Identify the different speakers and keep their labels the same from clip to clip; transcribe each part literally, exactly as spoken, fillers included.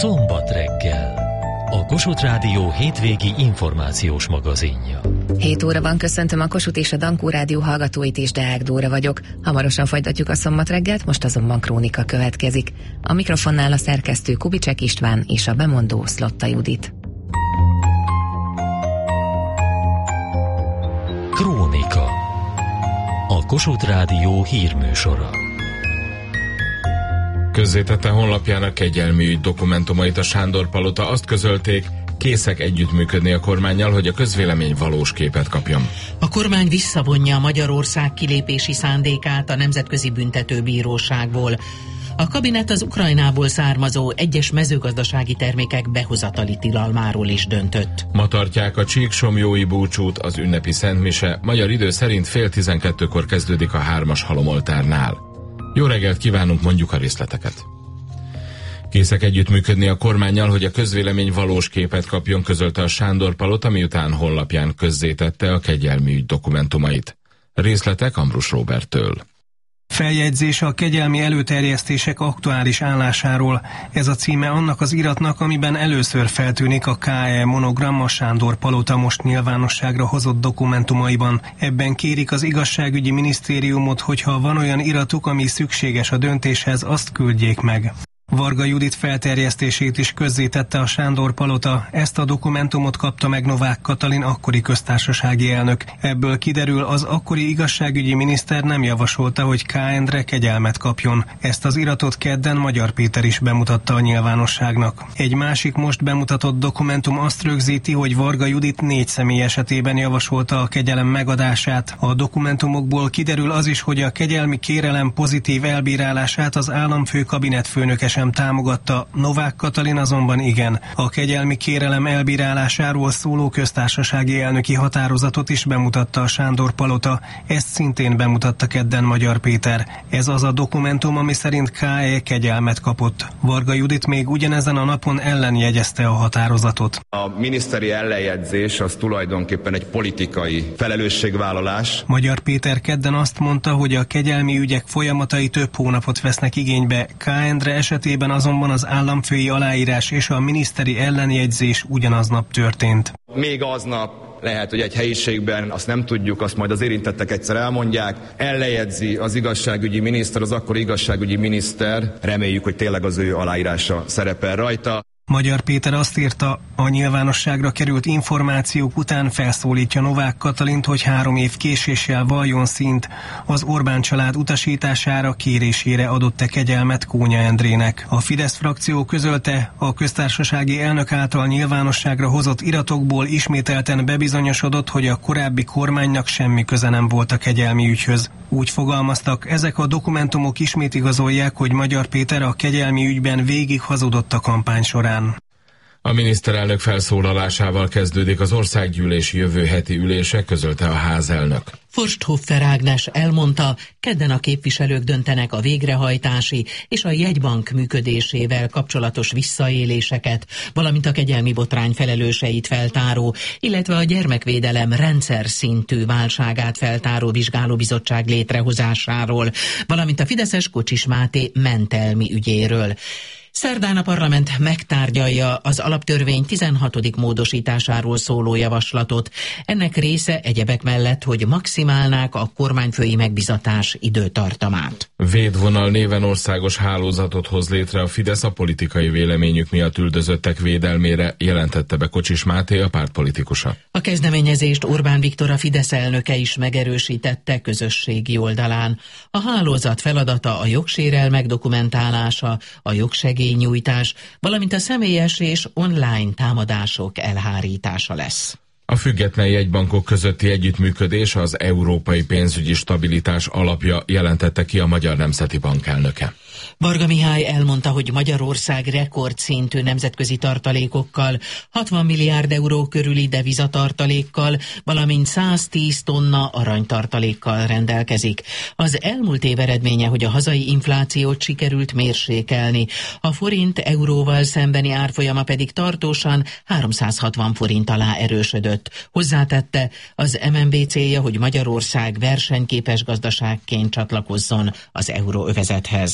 Speaker 1: Szombat reggel. A Kossuth Rádió hétvégi információs magazinja.
Speaker 2: hét óra van, köszöntöm a Kossuth és a Dankó Rádió hallgatóit is, Deák Dóra vagyok. Hamarosan folytatjuk a Szombat reggelt, most azonban krónika következik. A mikrofonnál a szerkesztő Kubicsek István és a bemondó Szlotta Judit.
Speaker 1: Krónika. A Kossuth Rádió hírműsora.
Speaker 3: Közzétette honlapjának kegyelmi ügy dokumentumait a Sándor-palota, azt közölték, készek együttműködni a kormánnyal, hogy a közvélemény valós képet kapjon.
Speaker 4: A kormány visszavonja a Magyarország kilépési szándékát a Nemzetközi Büntetőbíróságból. A kabinet az Ukrajnából származó egyes mezőgazdasági termékek behozatali tilalmáról is döntött.
Speaker 3: Ma tartják a Csíksomjói búcsút, az ünnepi szentmise, magyar idő szerint fél tizenkettőkor kezdődik a hármas halomoltárnál. Jó reggelt kívánunk, mondjuk a részleteket. Készek együttműködni a kormánnyal, hogy a közvélemény valós képet kapjon, közölte a Sándor-palota, miután honlapján közzétette a kegyelmi ügy dokumentumait. Részletek Ambrus Róberttől.
Speaker 5: Feljegyzés a kegyelmi előterjesztések aktuális állásáról. Ez a címe annak az iratnak, amiben először feltűnik a ká e monogram a Sándor-palota most nyilvánosságra hozott dokumentumaiban. Ebben kérik az igazságügyi minisztériumot, hogyha van olyan iratuk, ami szükséges a döntéshez, azt küldjék meg. Varga Judit felterjesztését is közzétette a Sándor-palota. Ezt a dokumentumot kapta meg Novák Katalin akkori köztársasági elnök. Ebből kiderül, az akkori igazságügyi miniszter nem javasolta, hogy K. Endre kegyelmet kapjon. Ezt az iratot kedden Magyar Péter is bemutatta a nyilvánosságnak. Egy másik most bemutatott dokumentum azt rögzíti, hogy Varga Judit négy személy esetében javasolta a kegyelem megadását. A dokumentumokból kiderül az is, hogy a kegyelmi kérelem pozitív elbírálását az államfő kabinetfőnöke sem támogatta, Novák Katalin azonban igen. A kegyelmi kérelem elbírálásáról szóló köztársasági elnöki határozatot is bemutatta a Sándor-palota, ezt szintén bemutatta kedden Magyar Péter. Ez az a dokumentum, ami szerint K. E. kegyelmet kapott. Varga Judit még ugyanezen a napon ellenjegyezte a határozatot.
Speaker 6: A miniszteri ellenjegyzés az tulajdonképpen egy politikai felelősségvállalás.
Speaker 5: Magyar Péter kedden azt mondta, hogy a kegyelmi ügyek folyamatai több hónapot vesznek igénybe. K. Endre esetében azonban az államfői aláírás és a miniszteri ellenjegyzés ugyanaznap történt.
Speaker 6: Még aznap lehet, hogy egy helyiségben, azt nem tudjuk, azt majd az érintettek egyszer elmondják, ellenjegyzi az igazságügyi miniszter, az akkori igazságügyi miniszter, reméljük, hogy tényleg az ő aláírása szerepel rajta.
Speaker 5: Magyar Péter azt írta, a nyilvánosságra került információk után felszólítja Novák Katalint, hogy három év késéssel valljon színt. Az Orbán család utasítására, kérésére adott-e kegyelmet Kónya Endrének. A Fidesz frakció közölte, a köztársasági elnök által nyilvánosságra hozott iratokból ismételten bebizonyosodott, hogy a korábbi kormánynak semmi köze nem volt a kegyelmi ügyhöz. Úgy fogalmaztak, ezek a dokumentumok ismét igazolják, hogy Magyar Péter a kegyelmi ügyben végig hazudott a kampány során.
Speaker 3: A miniszterelnök felszólalásával kezdődik az országgyűlés jövő heti ülése, közölte a házelnök.
Speaker 4: Forsthoffer Ágnes elmondta, kedden a képviselők döntenek a végrehajtási és a jegybank működésével kapcsolatos visszaéléseket, valamint a kegyelmi botrány felelőseit feltáró, illetve a gyermekvédelem rendszer szintű válságát feltáró vizsgálóbizottság létrehozásáról, valamint a fideszes Kocsis Máté mentelmi ügyéről. Szerdán a parlament megtárgyalja az alaptörvény tizenhatodik módosításáról szóló javaslatot. Ennek része egyebek mellett, hogy maximálnák a kormányfői megbizatás időtartamát.
Speaker 3: Védvonal néven országos hálózatot hoz létre a Fidesz a politikai véleményük miatt üldözöttek védelmére, jelentette be Kocsis Máté, a pártpolitikusa.
Speaker 4: A kezdeményezést Orbán Viktor, a Fidesz elnöke is megerősítette közösségi oldalán. A hálózat feladata a jogsérelmek dokumentálása, a jogsegély nyújtás, valamint a személyes és online támadások elhárítása lesz.
Speaker 3: A független jegybankok közötti együttműködés az európai pénzügyi stabilitás alapja, jelentette ki a Magyar Nemzeti Bank elnöke.
Speaker 4: Varga Mihály elmondta, hogy Magyarország rekordszintű nemzetközi tartalékokkal, hatvan milliárd euró körüli devizatartalékkal, valamint száztíz tonna aranytartalékkal rendelkezik. Az elmúlt év eredménye, hogy a hazai inflációt sikerült mérsékelni, a forint euróval szembeni árfolyama pedig tartósan háromszázhatvan forint alá erősödött. Hozzátette, az em en bé célja, hogy Magyarország versenyképes gazdaságként csatlakozzon az euróövezethez.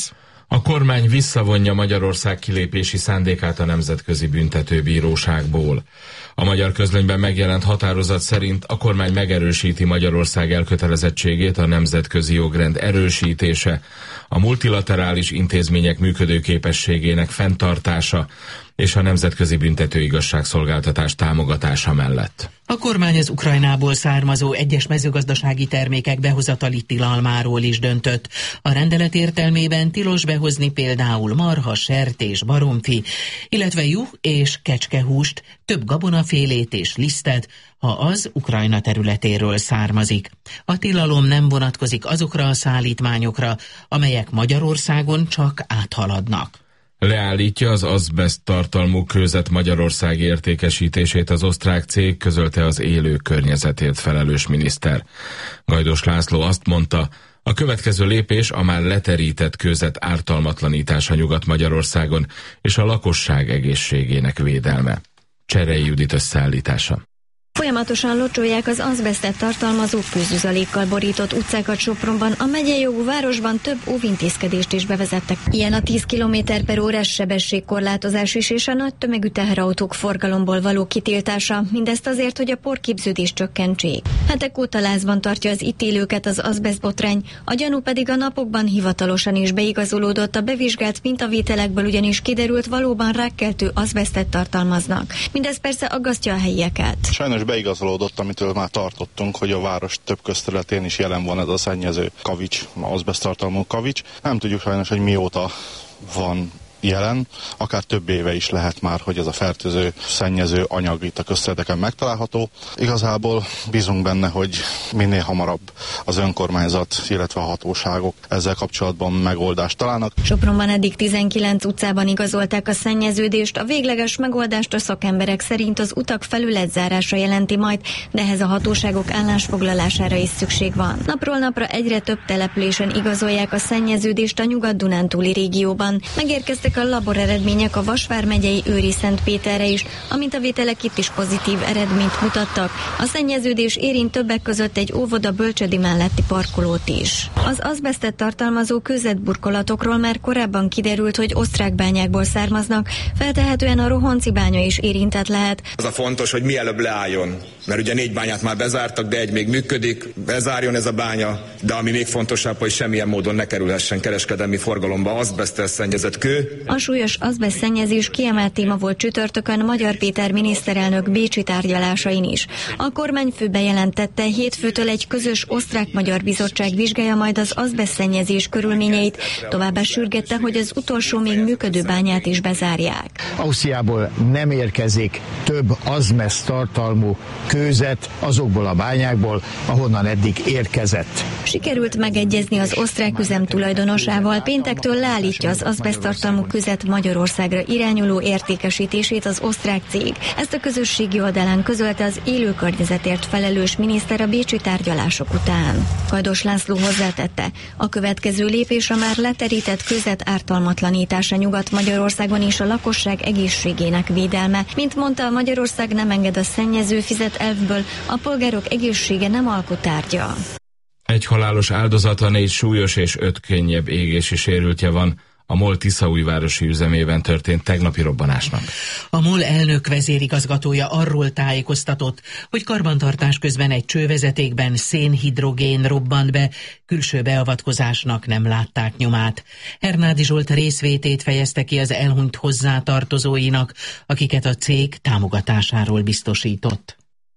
Speaker 3: A kormány visszavonja Magyarország kilépési szándékát a Nemzetközi Büntetőbíróságból. A Magyar Közlönyben megjelent határozat szerint a kormány megerősíti Magyarország elkötelezettségét a nemzetközi jogrend erősítése, a multilaterális intézmények működőképességének fenntartása és a Nemzetközi Büntetőigazságszolgáltatás támogatása mellett.
Speaker 4: A kormány az Ukrajnából származó egyes mezőgazdasági termékek behozatali tilalmáról is döntött. A rendelet értelmében tilos behozni például marha, sertés, baromfi, illetve juh és kecskehúst, több gabonafélét és lisztet, ha az Ukrajna területéről származik. A tilalom nem vonatkozik azokra a szállítmányokra, amelyek Magyarországon csak áthaladnak.
Speaker 3: Leállítja az azbeszt tartalmú kőzet magyarországi értékesítését az osztrák cég, közölte az élők környezetért felelős miniszter. Gajdos László azt mondta, a következő lépés a már leterített kőzet ártalmatlanítása Nyugat-Magyarországon és a lakosság egészségének védelme. Cserei Judit összeállítása.
Speaker 7: Folyamatosan locsolják az azbesztet tartalmazó kőzuzalékkal borított utcákat Sopronban, a megyei jogú városban több óvintézkedést is bevezettek. Ilyen a tíz kilométer per órás sebességkorlátozás is és a nagy tömegű teherautók forgalomból való kitiltása, mindezt azért, hogy a porképződést csökkentsék. Hetek óta lázban tartja az itt élőket az azbesztbotrány, a gyanú pedig a napokban hivatalosan is beigazolódott, a bevizsgált mintavételekből ugyanis kiderült, valóban rákkeltő azbesztet tartalmaznak. Mindez persze aggasztja a helyieket.
Speaker 8: Sajnos beigazolódott, amitől már tartottunk, hogy a város több közterületén is jelen van ez a szennyező kavics, azbeszttartalmú kavics. Nem tudjuk sajnos, hogy mióta van jelen, akár több éve is lehet már, hogy ez a fertőző, szennyező anyag itt a közterületeken megtalálható. Igazából bízunk benne, hogy minél hamarabb az önkormányzat, illetve a hatóságok ezzel kapcsolatban megoldást találnak.
Speaker 7: Sopronban eddig tizenkilenc utcában igazolták a szennyeződést, a végleges megoldást a szakemberek szerint az utak felületzárása jelenti majd, de ehhez a hatóságok állásfoglalására is szükség van. Napról napra egyre több településen igazolják a szennyeződést a Nyugat-Dunántúli régióban. Megérkeztek a laboreredmények a Vas vármegyei Őri-Szentpéterre is, a mintavételek itt is pozitív eredményt mutattak. A szennyeződés érint többek között egy óvoda bölcsödi melletti parkolót is. Az azbesztet tartalmazó kőzetburkolatokról már korábban kiderült, hogy osztrák bányákból származnak, feltehetően a Rohonci bánya is érintett lehet.
Speaker 6: Az a fontos, hogy mielőbb leálljon, mert ugye négy bányát már bezártak, de egy még működik, bezárjon ez a bánya, de ami még fontosabb, hogy semmilyen módon ne kerülhessen kereskedelmi forgalomba azbeszttel szennyezett kő.
Speaker 7: A súlyos azbesztszennyezés kiemelt téma volt csütörtökön Magyar Péter miniszterelnök bécsi tárgyalásain is. A kormányfő bejelentette, hétfőtől egy közös osztrák-magyar bizottság vizsgálja majd az azbesztszennyezés körülményeit, továbbá sürgette, hogy az utolsó még működő bányát is bezárják.
Speaker 9: Ausztriából nem érkezik több azbeszt tartalmú kőzet azokból a bányákból, ahonnan eddig érkezett.
Speaker 7: Sikerült megegyezni az osztrák üzem tulajdonosával, péntektől leállítja az azbeszt tartalmú kőzet Magyarországra irányuló értékesítését az osztrák cég. Ezt a közösségi oldalán közölte az élő környezetért felelős miniszter a bécsi tárgyalások után. Gajdos László hozzátette, a következő lépés a már leterített kőzet ártalmatlanítása Nyugat-Magyarországon és a lakosság egészségének védelme. Mint mondta, Magyarország nem enged a szennyező fizet elvből, a polgárok egészsége nem alkutárgya.
Speaker 3: Egy halálos áldozata, négy súlyos és öt könnyebb égési sérültje van a MOL tiszaújvárosi üzemében történt tegnapi robbanásnak.
Speaker 4: A MOL elnök vezérigazgatója arról tájékoztatott, hogy karbantartás közben egy csővezetékben szénhidrogén robbant be, külső beavatkozásnak nem látták nyomát. Hernádi Zsolt részvétét fejezte ki az elhunyt hozzátartozóinak, akiket a cég támogatásáról biztosított.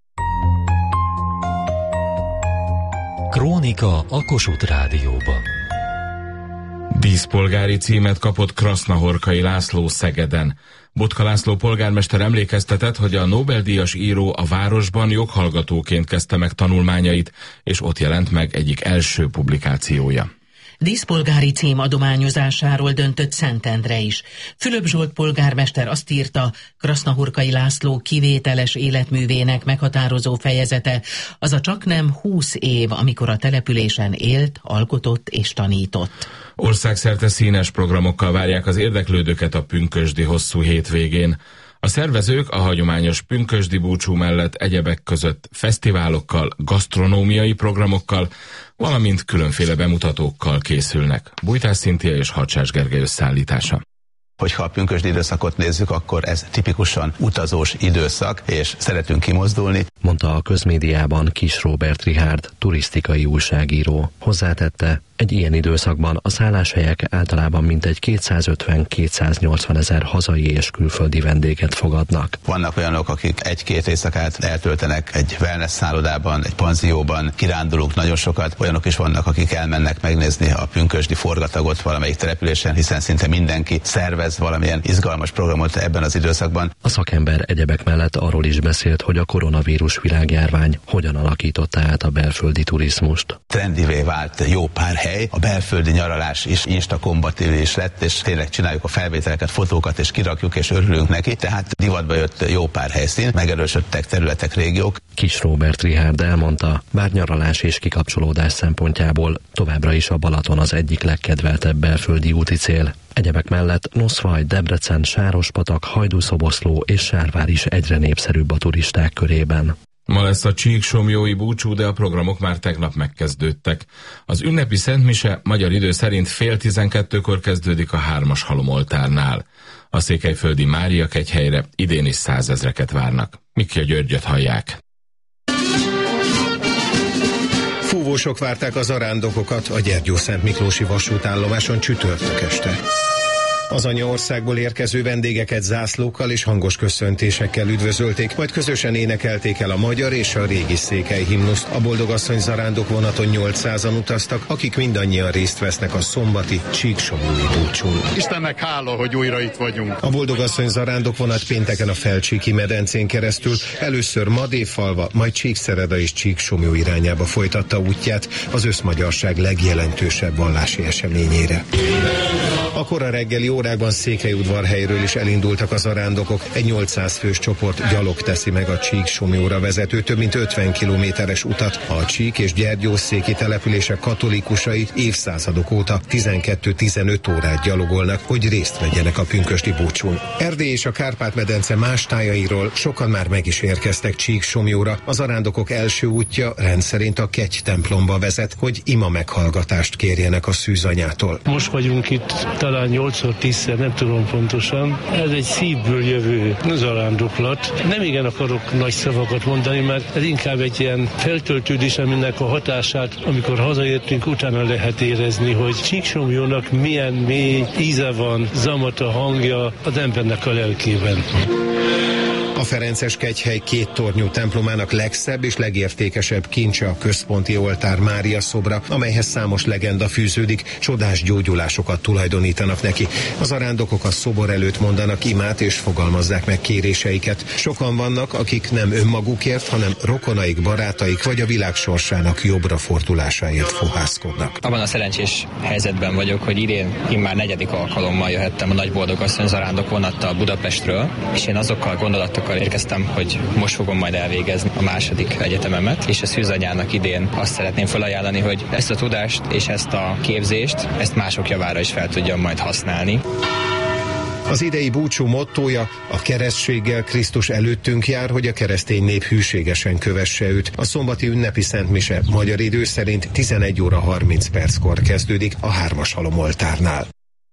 Speaker 1: Krónika a Kossuth Rádióban.
Speaker 3: Díszpolgári címet kapott Krasznahorkai László Szegeden. Botka László polgármester emlékeztetett, hogy a Nobel-díjas író a városban joghallgatóként kezdte meg tanulmányait, és ott jelent meg egyik első publikációja.
Speaker 4: Díszpolgári cím adományozásáról döntött Szentendre is. Fülöp Zsolt polgármester azt írta, Krasznahorkai László kivételes életművének meghatározó fejezete, az a csaknem húsz év, amikor a településen élt, alkotott és tanított.
Speaker 3: Országszerte színes programokkal várják az érdeklődőket a pünkösdi hosszú hétvégén. A szervezők a hagyományos pünkösdi búcsú mellett egyebek között fesztiválokkal, gasztronómiai programokkal, valamint különféle bemutatókkal készülnek. Bújtás Szinthia és Hadsás Gergely összeállítása.
Speaker 10: Hogyha a pünkösdi időszakot nézzük, akkor ez tipikusan utazós időszak, és szeretünk kimozdulni.
Speaker 11: Mondta a közmédiában Kiss Róbert Richárd, turisztikai újságíró. Hozzátette, egy ilyen időszakban a szálláshelyek általában mintegy kétszázötven-kétszáznyolcvan ezer hazai és külföldi vendéget fogadnak.
Speaker 10: Vannak olyanok, akik egy-két éjszakát eltöltenek egy wellness szállodában, egy panzióban, kirándulunk nagyon sokat. Olyanok is vannak, akik elmennek megnézni a pünkösdi forgatagot valamelyik településen, hiszen szinte mindenki szervez valamilyen izgalmas programot ebben az időszakban.
Speaker 11: A szakember egyebek mellett arról is beszélt, hogy a koronavírus világjárvány hogyan alakította át a belföldi turizmust.
Speaker 10: Trendivé vált jó pár hely, a belföldi nyaralás is instakompatibilis lett, és tényleg csináljuk a felvételeket, fotókat, és kirakjuk, és örülünk neki, tehát divatba jött jó pár helyszín, megerősödtek területek, régiók.
Speaker 11: Kiss Róbert Richárd elmondta, bár nyaralás és kikapcsolódás szempontjából továbbra is a Balaton az egyik legkedveltebb belföldi úti cél. Egyebek mellett Noszvaj, Debrecen, Sárospatak, Hajdúszoboszló és Sárvár is egyre népszerűbb a turisták körében.
Speaker 3: Ma lesz a csíksomjói búcsú, de a programok már tegnap megkezdődtek. Az ünnepi szentmise magyar idő szerint fél tizenkettőkor kezdődik a hármas halomoltárnál. A székelyföldi Máriakegyhelyre idén is százezreket várnak. Mikja Györgyöt hallják.
Speaker 12: Fúvósok várták a zarándokokat a Gyergyószent Miklósi vasútállomáson csütörtök este. Az anyaországból érkező vendégeket zászlókkal és hangos köszöntésekkel üdvözölték, majd közösen énekelték el a magyar és a régi székely himnuszt. A Boldogasszony zarándok vonaton nyolcszázan utaztak, akik mindannyian részt vesznek a szombati csíksomjói búcsún.
Speaker 13: Istennek hála, hogy újra itt vagyunk.
Speaker 12: A Boldogasszony zarándok vonat pénteken a Felcsíki medencén keresztül először Madéfalva, majd Csíkszereda és Csíksomjó irányába folytatta útját az összmagyarság legjelentősebb vallási eseményére. A kora reggeli órákban Székelyudvarhelyről is elindultak a zarándokok. Egy nyolcszáz fős csoport gyalog teszi meg a Csíksomjóra vezető több mint ötven kilométeres utat. A Csík és Gyergyószéki települések katolikusai évszázadok óta tizenkettő-tizenöt órát gyalogolnak, hogy részt vegyenek a pünkösdi búcsún. Erdély és a Kárpát-medence más tájairól sokan már meg is érkeztek Csíksomjóra. A zarándokok első útja rendszerint a Kegy templomba vezet, hogy ima meghallgatást kérjenek a szűzanyától.
Speaker 14: Most vagyunk itt talán nyolcszor tízszer, nem tudom pontosan. Ez egy szívből jövő zarándoklat. Nem igen akarok nagy szavakat mondani, mert ez inkább egy ilyen feltöltődés, aminek a hatását, amikor hazaértünk, utána lehet érezni, hogy Csíksomjónak milyen mély íze van, zamata, hangja az embernek a lelkében. A Ferences Kegyhely két tornyú templomának legszebb és legértékesebb kincse a központi oltár Mária szobra, amelyhez számos legenda fűződik, csodás gyógyulásokat tulajdonítanak neki. Az zarándokok a szobor előtt mondanak imát és fogalmazzák meg kéréseiket. Sokan vannak, akik nem önmagukért, hanem rokonaik, barátaik vagy a világ sorsának jobbra fordulásáért fohászkodnak.
Speaker 15: Abban a szerencsés helyzetben vagyok, hogy idén immár negyedik alkalommal jöhettem a Nagy Boldogasszony zarándok vonattal Budapestről, és én azokkal gondolatokkal érkeztem, hogy most fogom majd elvégezni a második egyetememet, és a szűzanyának idén azt szeretném felajánlani, hogy ezt a tudást és ezt a képzést, ezt mások javára is fel tudjam majd használni.
Speaker 12: Az idei búcsú mottója: a keresztséggel Krisztus előttünk jár, hogy a keresztény nép hűségesen kövesse őt. A szombati ünnepi szentmise magyar idő szerint tizenegy óra harminc perckor kezdődik a hármas halomoltárnál.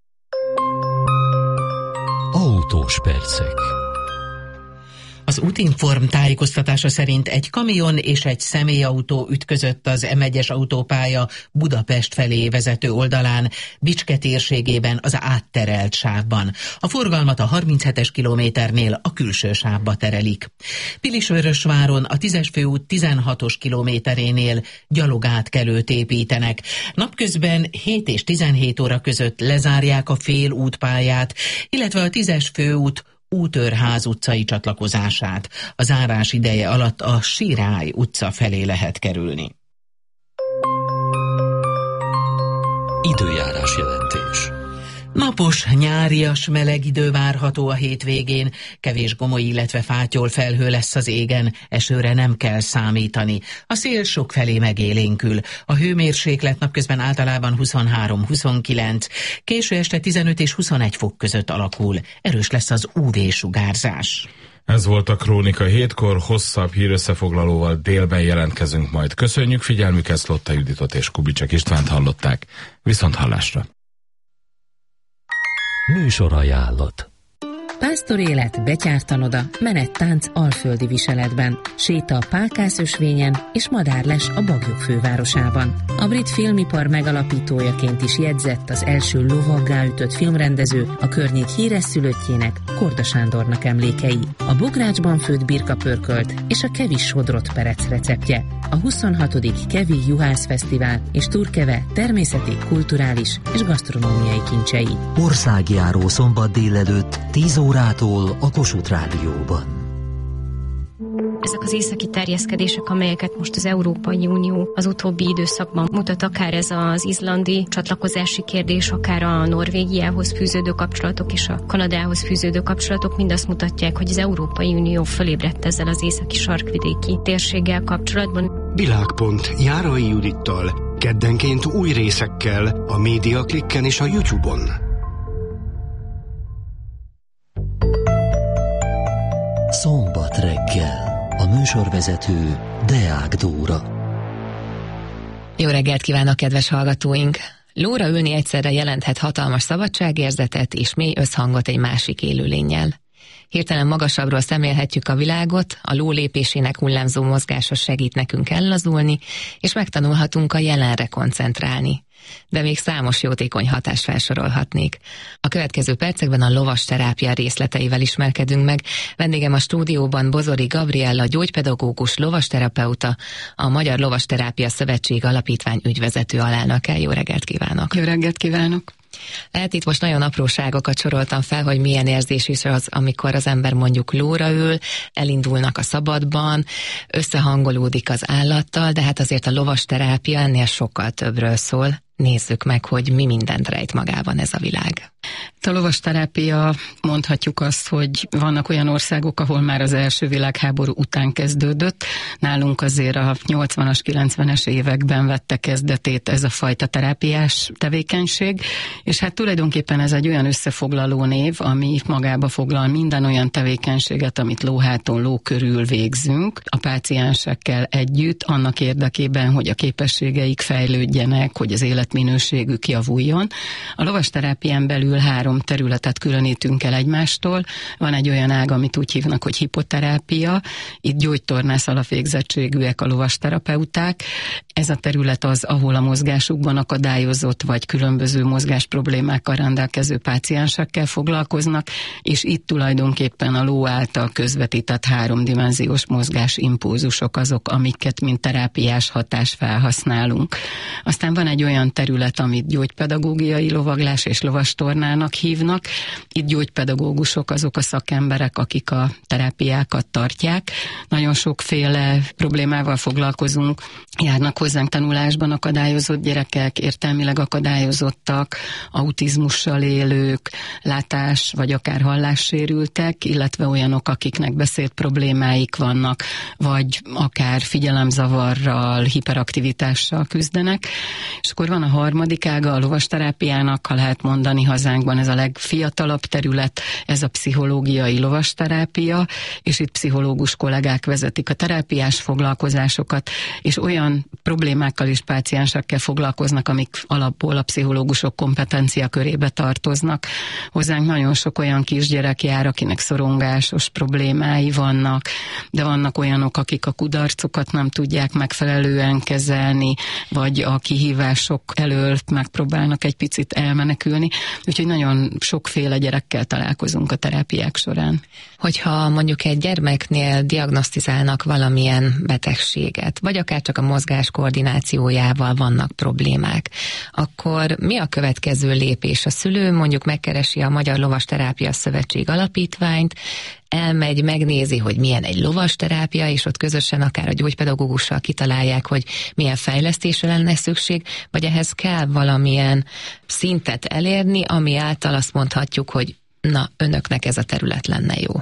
Speaker 1: Autós percek.
Speaker 4: Az Útinform tájékoztatása szerint egy kamion és egy személyautó ütközött az M egyes autópálya Budapest felé vezető oldalán, Bicske térségében az átterelt sávban. A forgalmat a harminchetes kilométernél a külső sávba terelik. Pilisvörösváron a tízes főút tizenhatos kilométerénél gyalogátkelőt építenek. Napközben hét és tizenhét óra között lezárják a fél útpályát, illetve a tízes főút Útőrház utcai csatlakozását. A zárás ideje alatt a Sirály utca felé lehet kerülni.
Speaker 1: Időjárás jelentés.
Speaker 4: Napos, nyárias, meleg idő várható a hétvégén, kevés gomoly, illetve fátyol felhő lesz az égen, esőre nem kell számítani. A szél sokfelé megélénkül. A hőmérséklet napközben általában huszonhárom-huszonkilenc, késő este tizenöt és huszonegy fok között alakul. Erős lesz az ú vé-sugárzás.
Speaker 3: Ez volt a Krónika hétkor, hosszabb hírösszefoglalóval délben jelentkezünk majd. Köszönjük figyelmüket, Szlotta Juditot és Kubicek Istvánt hallották. Viszont hallásra!
Speaker 1: Műsorajánlat.
Speaker 2: Pásztor élet, betyártanoda, menettánc alföldi viseletben, séta a Pálkászösvényen és madárles a Baglyok fővárosában. A brit filmipar megalapítójaként is jegyzett az első lovaggá ütött filmrendező, a környék híres szülöttjének, Korda Sándornak emlékei, a bográcsban főtt birkapörkölt és a kevi sodrott perec receptje, a huszonhatodik Kevi Juhász Fesztivál és Turkeve természeti, kulturális és gasztronómiai kincsei.
Speaker 1: Országjáró szombat délelőtt tíz órától a Kossuth Rádióban.
Speaker 16: Ezek az északi terjeszkedések, amelyeket most az Európai Unió az utóbbi időszakban mutat, akár ez az izlandi csatlakozási kérdés, akár a Norvégiához fűződő kapcsolatok és a Kanadához fűződő kapcsolatok, mind azt mutatják, hogy az Európai Unió fölébredt ezzel az északi sarkvidéki térséggel kapcsolatban.
Speaker 17: Világpont Járai Judittal, keddenként új részekkel a Médiaklikken és a YouTube-on.
Speaker 1: Szombat reggel. A műsorvezető Deák Dóra.
Speaker 2: Jó reggelt kívánok, kedves hallgatóink! Lóra ülni egyszerre jelenthet hatalmas szabadságérzetet és mély összhangot egy másik élőlénnyel. Hirtelen magasabbról szemlélhetjük a világot, a ló lépésének hullámzó mozgása segít nekünk ellazulni, és megtanulhatunk a jelenre koncentrálni. De még számos jótékony hatást felsorolhatnék. A következő percekben a lovasterápia részleteivel ismerkedünk meg. Vendégem a stúdióban Bozori Gabriella, gyógypedagógus, lovasterapeuta, a Magyar Lovasterápia Szövetség Alapítvány ügyvezető alelnöke. Jó reggelt kívánok!
Speaker 18: Jó reggelt kívánok!
Speaker 2: Lehet, itt most nagyon apróságokat soroltam fel, hogy milyen érzés is az, amikor az ember mondjuk lóra ül, elindulnak a szabadban, összehangolódik az állattal, de hát azért a lovasterápia ennél sokkal többről szól. Nézzük meg, hogy mi mindent rejt magában ez a világ.
Speaker 18: A lovasterápia, mondhatjuk azt, hogy vannak olyan országok, ahol már az első világháború után kezdődött. Nálunk azért a nyolcvanas, kilencvenes években vette kezdetét ez a fajta terápiás tevékenység, és hát tulajdonképpen ez egy olyan összefoglaló név, ami magába foglal minden olyan tevékenységet, amit lóháton, ló körül végzünk a páciensekkel együtt, annak érdekében, hogy a képességeik fejlődjenek, hogy az életminőségük javuljon. A lovasterápián belül három területet különítünk el egymástól. Van egy olyan ág, amit úgy hívnak, hogy hipoterápia. Itt gyógytornász alapvégzettségűek a lovasterapeuták. Ez a terület az, ahol a mozgásukban akadályozott vagy különböző mozgás problémákkal rendelkező páciensekkel foglalkoznak, és itt tulajdonképpen a ló által közvetített háromdimenziós mozgás impulzusok azok, amiket mint terápiás hatás felhasználunk. Aztán van egy olyan terület, amit gyógypedagógiai lovaglás és lovastornának hívnak. Itt gyógypedagógusok azok a szakemberek, akik a terápiákat tartják. Nagyon sokféle problémával foglalkozunk. Járnak hozzánk tanulásban akadályozott gyerekek, értelmileg akadályozottak, autizmussal élők, látás vagy akár hallássérültek, illetve olyanok, akiknek beszélt problémáik vannak, vagy akár figyelemzavarral, hiperaktivitással küzdenek. És akkor van a harmadik ága a lovasterápiának, ha lehet mondani hazánkban, ez a legfiatalabb terület, ez a pszichológiai lovasterápia, és itt pszichológus kollégák vezetik a terápiás foglalkozásokat, és olyan problémákkal és páciensekkel foglalkoznak, amik alapból a pszichológusok kompetencia körébe tartoznak. Hozzánk nagyon sok olyan kisgyerek jár, akinek szorongásos problémái vannak, de vannak olyanok, akik a kudarcokat nem tudják megfelelően kezelni, vagy a kihívások elől megpróbálnak egy picit elmenekülni. Úgyhogy nagyon sokféle gyerekkel találkozunk a terápiák során.
Speaker 2: Hogyha mondjuk egy gyermeknél diagnosztizálnak valamilyen betegséget, vagy akár csak a mozgás koordinációjával vannak problémák, akkor mi a következő lépés? A szülő mondjuk megkeresi a Magyar Lovasterápia Szövetség Alapítványt, elmegy, megnézi, hogy milyen egy lovasterápia, és ott közösen akár a gyógypedagógussal kitalálják, hogy milyen fejlesztésre lenne szükség, vagy ehhez kell valamilyen szintet elérni, ami által azt mondhatjuk, hogy na, önöknek ez a terület lenne jó.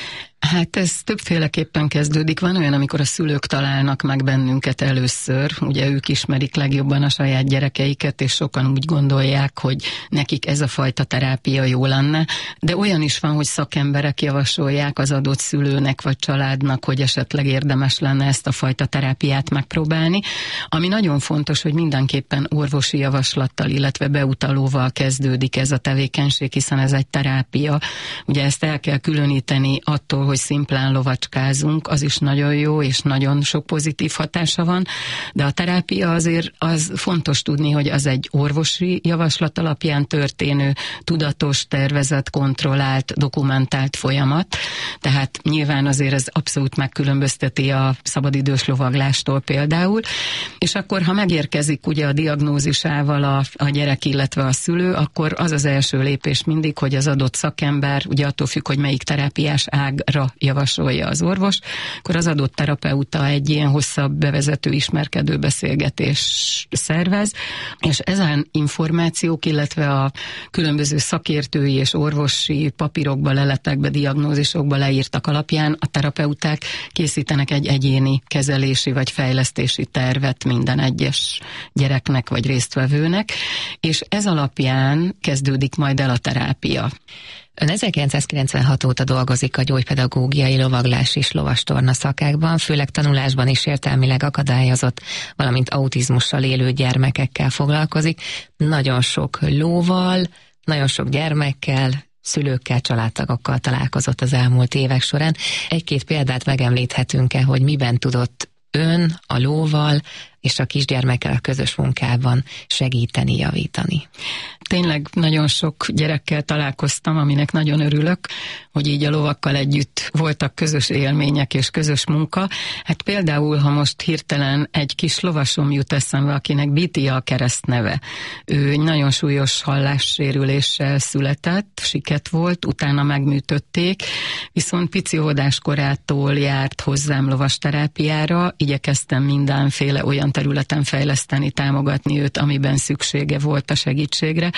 Speaker 18: Hát ez többféleképpen kezdődik. Van olyan, amikor a szülők találnak meg bennünket először, ugye ők ismerik legjobban a saját gyerekeiket, és sokan úgy gondolják, hogy nekik ez a fajta terápia jó lenne, de olyan is van, hogy szakemberek javasolják az adott szülőnek vagy családnak, hogy esetleg érdemes lenne ezt a fajta terápiát megpróbálni. Ami nagyon fontos, hogy mindenképpen orvosi javaslattal, illetve beutalóval kezdődik ez a tevékenység, hiszen ez egy terápia. Ugye ezt el kell különíteni attól, hogy szimplán lovacskázunk, az is nagyon jó, és nagyon sok pozitív hatása van, de a terápia azért az fontos tudni, hogy az egy orvosi javaslat alapján történő, tudatos, tervezett, kontrollált, dokumentált folyamat, tehát nyilván azért ez abszolút megkülönbözteti a szabadidős lovaglástól például, és akkor, ha megérkezik ugye a diagnózisával a, a gyerek, illetve a szülő, akkor az az első lépés mindig, hogy az adott szakember, ugye attól függ, hogy melyik terápiás ágra javasolja az orvos, akkor az adott terapeuta egy ilyen hosszabb bevezető ismerkedő beszélgetés szervez, és ezen információk, illetve a különböző szakértői és orvosi papírokba, leletekbe, diagnózisokba leírtak alapján a terapeuták készítenek egy egyéni kezelési vagy fejlesztési tervet minden egyes gyereknek vagy résztvevőnek, és ez alapján kezdődik majd el a terápia.
Speaker 2: Ön ezerkilencszázkilencvenhat óta dolgozik a gyógypedagógiai, lovaglás és lovastorna szakákban, főleg tanulásban is értelmileg akadályozott, valamint autizmussal élő gyermekekkel foglalkozik. Nagyon sok lóval, nagyon sok gyermekkel, szülőkkel, családtagokkal találkozott az elmúlt évek során. Egy-két példát megemlíthetünk-e, hogy miben tudott ön a lóval és a kisgyermekkel a közös munkában segíteni, javítani?
Speaker 18: Tényleg nagyon sok gyerekkel találkoztam, aminek nagyon örülök, hogy így a lovakkal együtt voltak közös élmények és közös munka. Hát például, ha most hirtelen egy kis lovasom jut eszembe, akinek Bitia a keresztneve. Ő egy nagyon súlyos hallássérüléssel született, siket volt, utána megműtötték, viszont pici óvodáskorától járt hozzám lovasterápiára, igyekeztem mindenféle olyan területen fejleszteni, támogatni őt, amiben szüksége volt a segítségre.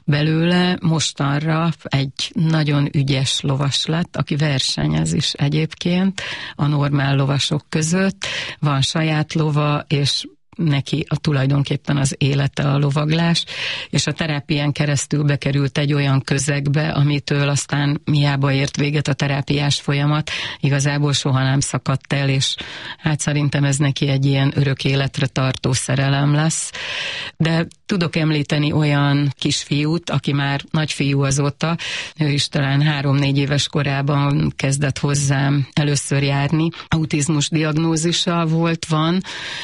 Speaker 18: Belőle mostanra egy nagyon ügyes lovas lett, aki versenyez is egyébként a normál lovasok között. Van saját lova, és neki a tulajdonképpen az élete a lovaglás, és a terápián keresztül bekerült egy olyan közegbe, amitől aztán miába ért véget a terápiás folyamat, igazából soha nem szakadt el, és hát szerintem ez neki egy ilyen örök életre tartó szerelem lesz. De tudok említeni olyan kisfiút, aki már nagyfiú azóta, ő is talán három-négy éves korában kezdett hozzám először járni. Autizmus diagnózisa volt, van,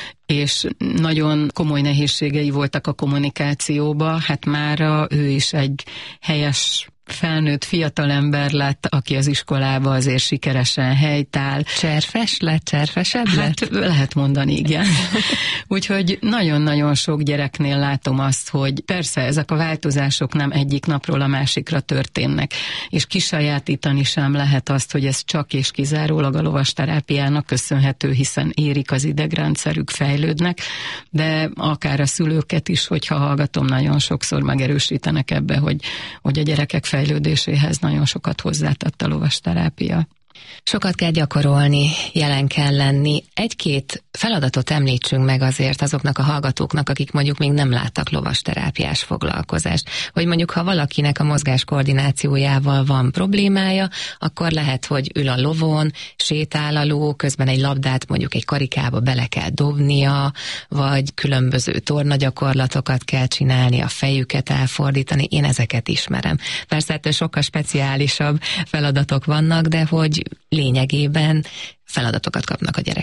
Speaker 18: és nagyon komoly nehézségei voltak a kommunikációba, hát mára ő is egy helyes felnőtt fiatalember lett, aki az iskolába azért sikeresen helytáll.
Speaker 2: Cserfes lett, cserfesebb lett?
Speaker 18: Hát lehet mondani, igen. Úgyhogy nagyon-nagyon sok gyereknél látom azt, hogy persze ezek a változások nem egyik napról a másikra történnek, és kisajátítani sem lehet azt, hogy ez csak és kizárólag a lovasterápiának köszönhető, hiszen érik az idegrendszerük, fejlődnek, de akár a szülőket is, hogyha hallgatom, nagyon sokszor megerősítenek ebbe, hogy, hogy a gyerekek fejlődéséhez nagyon sokat hozzátett a lovasterápia.
Speaker 2: Sokat kell gyakorolni, jelen kell lenni. Egy-két feladatot említsünk meg azért azoknak a hallgatóknak, akik mondjuk még nem láttak lovasterápiás foglalkozást. Hogy mondjuk, ha valakinek a mozgás koordinációjával van problémája, akkor lehet, hogy ül a lovon, sétál a ló, közben egy labdát mondjuk egy karikába bele kell dobnia, vagy különböző tornagyakorlatokat kell csinálni, a fejüket elfordítani. Én ezeket ismerem. Persze ettől sokkal speciálisabb feladatok vannak, de hogy lényegében feladatokat kapnak a gyerekek.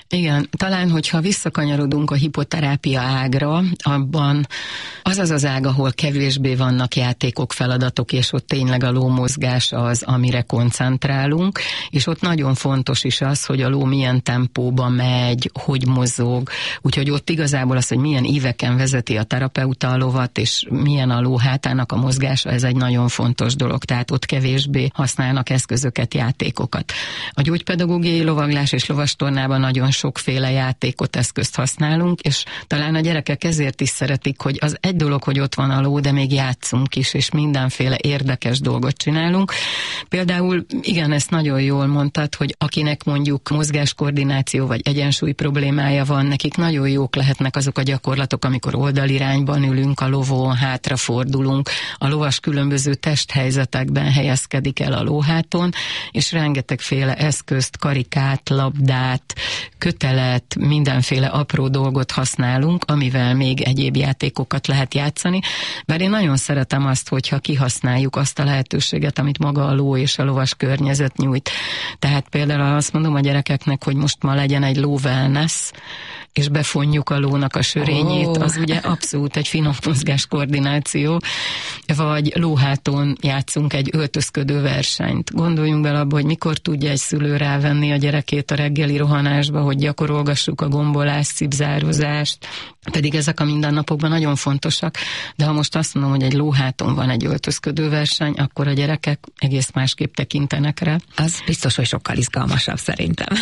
Speaker 18: Igen, talán, hogyha visszakanyarodunk a hipoterápia ágra, abban az az az ág, ahol kevésbé vannak játékok, feladatok, és ott tényleg a lómozgás az, amire koncentrálunk, és ott nagyon fontos is az, hogy a ló milyen tempóban megy, hogy mozog, úgyhogy ott igazából az, hogy milyen íveken vezeti a terapeuta a lovat, és milyen a ló hátának a mozgása, ez egy nagyon fontos dolog, tehát ott kevésbé használnak eszközöket, játékokat. A gyógypedagógiai lovaglás és lovastornában nagyon sokféle játékot, eszközt használunk, és talán a gyerekek ezért is szeretik, hogy az egy dolog, hogy ott van a ló, de még játszunk is, és mindenféle érdekes dolgot csinálunk. Például, igen, ezt nagyon jól mondtad, hogy akinek mondjuk mozgáskoordináció vagy egyensúly problémája van, nekik nagyon jók lehetnek azok a gyakorlatok, amikor oldalirányban ülünk a lovon, hátrafordulunk, a lovas különböző testhelyzetekben helyezkedik el a lóháton, és rengetegféle eszközt, karikát, labdát, kötelet, mindenféle apró dolgot használunk, amivel még egyéb játékokat lehet játszani, bár én nagyon szeretem azt, hogyha kihasználjuk azt a lehetőséget, amit maga a ló és a lovas környezet nyújt. Tehát például azt mondom a gyerekeknek, hogy most ma legyen egy ló wellness, és befonjuk a lónak a sörényét, oh. az ugye abszolút egy finom mozgás koordináció, vagy lóháton játszunk egy öltözködő versenyt. Gondoljunk bele abba, hogy mikor tudja egy szülő rávenni a gyerekét a reggeli rohanásba, hogy gyakorolgassuk a gombolást, szipzározást, pedig ezek a mindennapokban nagyon fontosak, de ha most azt mondom, hogy egy lóháton van egy öltözködő verseny, akkor a gyerekek egész másképp tekintenek rá.
Speaker 2: Az biztos, hogy sokkal izgalmasabb szerintem.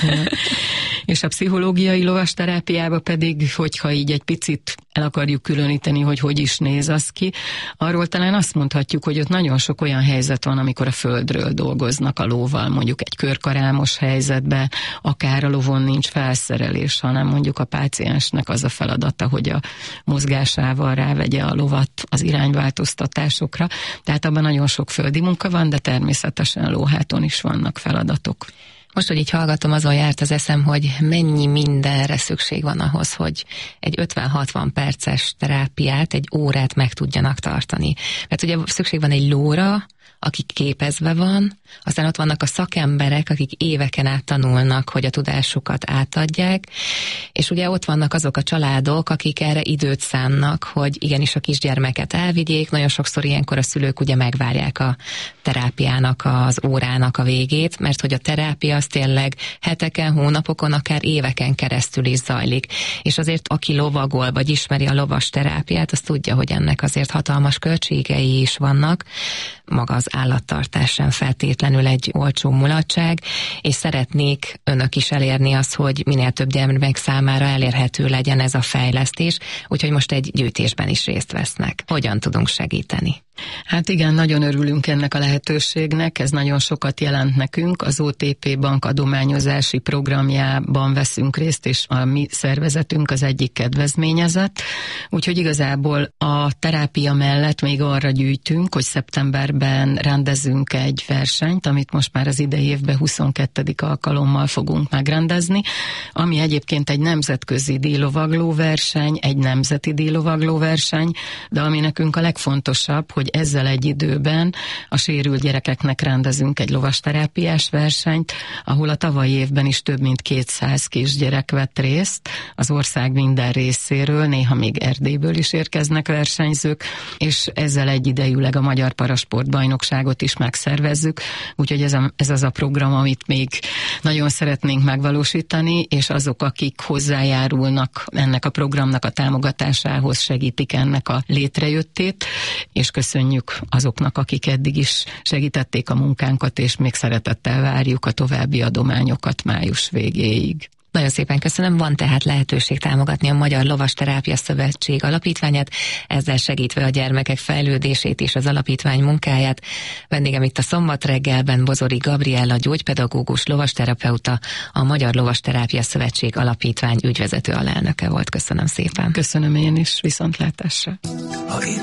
Speaker 18: És a pszichológiai lovasterápiába pedig, hogyha így egy picit el akarjuk különíteni, hogy hogy is néz az ki, arról talán azt mondhatjuk, hogy ott nagyon sok olyan helyzet van, amikor a földről dolgoznak a lóval, mondjuk egy körkarámos helyzetben, akár a lovon nincs felszerelés, hanem mondjuk a páciensnek az a feladata, hogy a mozgásával rávegye a lovat az irányváltoztatásokra. Tehát abban nagyon sok földi munka van, de természetesen lóháton is vannak feladatok.
Speaker 2: Most, hogy így hallgatom, azon járt az eszem, hogy mennyi mindenre szükség van ahhoz, hogy egy ötven-hatvan perces terápiát, egy órát meg tudjanak tartani. Mert ugye szükség van egy lóra, akik képezve van, aztán ott vannak a szakemberek, akik éveken át tanulnak, hogy a tudásukat átadják, és ugye ott vannak azok a családok, akik erre időt szánnak, hogy igenis a kisgyermeket elvigyék, nagyon sokszor ilyenkor a szülők ugye megvárják a terápiának, az órának a végét, mert hogy a terápia az tényleg heteken, hónapokon, akár éveken keresztül is zajlik. És azért aki lovagol, vagy ismeri a lovas terápiát, az tudja, hogy ennek azért hatalmas költségei is vannak, maga az állattartás sem feltétlenül egy olcsó mulatság, és szeretnék önök is elérni azt, hogy minél több gyermek számára elérhető legyen ez a fejlesztés, úgyhogy most egy gyűjtésben is részt vesznek. Hogyan tudunk segíteni?
Speaker 18: Hát igen, nagyon örülünk ennek a lehetőségnek, ez nagyon sokat jelent nekünk. Az o té pé Bank adományozási programjában veszünk részt, és a mi szervezetünk az egyik kedvezményezett. Úgyhogy igazából a terápia mellett még arra gyűjtünk, hogy szeptemberben rendezünk egy versenyt, amit most már az idei évben huszonkettő alkalommal fogunk megrendezni, ami egyébként egy nemzetközi díjlovagló verseny, egy nemzeti díjlovagló verseny, de ami nekünk a legfontosabb, hogy ezzel egy időben a sérült gyerekeknek rendezünk egy lovasterápiás versenyt, ahol a tavalyi évben is több mint kétszáz kisgyerek vett részt az ország minden részéről, néha még Erdélyből is érkeznek versenyzők, és ezzel egyidejűleg a Magyar Parasportbajnokságot is megszervezzük, úgyhogy ez, a, ez az a program, amit még nagyon szeretnénk megvalósítani, és azok, akik hozzájárulnak ennek a programnak a támogatásához, segítik ennek a létrejöttét, és köszönjük azoknak, akik eddig is segítették a munkánkat, és még szeretettel várjuk a további adományokat május végéig.
Speaker 2: Nagyon szépen köszönöm, van tehát lehetőség támogatni a Magyar Lovasterápia Szövetség alapítványát, ezzel segítve a gyermekek fejlődését és az alapítvány munkáját. Vendégem itt a Szombat reggelben Bozori Gabriella, gyógypedagógus, lovasterapeuta, a Magyar Lovasterápia Szövetség alapítvány ügyvezető alelnöke volt. Köszönöm szépen.
Speaker 18: Köszönöm én is, viszontlátásra.